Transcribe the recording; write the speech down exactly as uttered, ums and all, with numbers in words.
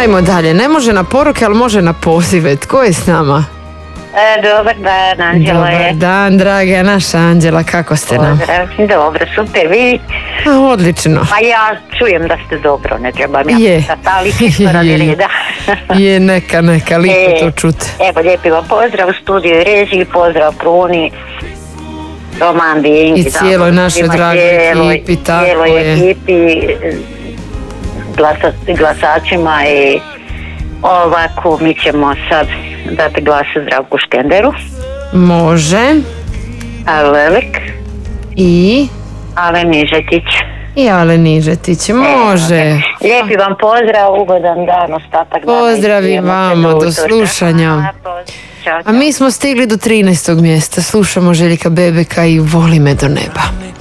Ajmo dalje, ne može na poruke, ali može na pozive. Tko je s nama? E, dobar dan, Anđela je. Dobar dan, draga naša Anđela, kako ste nam? Pozdrav, dobro, super, vi? A, odlično. Pa ja čujem da ste dobro, ne trebam ja Je. pitati, ali čisto radi reda. Je, neka, neka, lijepo E, to čuti. Evo, lijepi vam pozdrav u studiju i režiji, pozdrav Kruni, Roman Binki. I cijeloj našoj dragoj ekipi, tako cijeloj je. ekipi, glasa, glasačima i ovako mi ćemo sad dati glas Zdravku Škenderu. Može. A Velik, I... Ale Nižetić. I Ale Nižetić, može. E, lijepi vam pozdrav, ugodan dan, ostatak dana. Pozdrav i vama, do slušanja. A, poz- čao, A mi smo stigli do trinaestog mjesta, slušamo Željka Bebeka i Voli me do neba.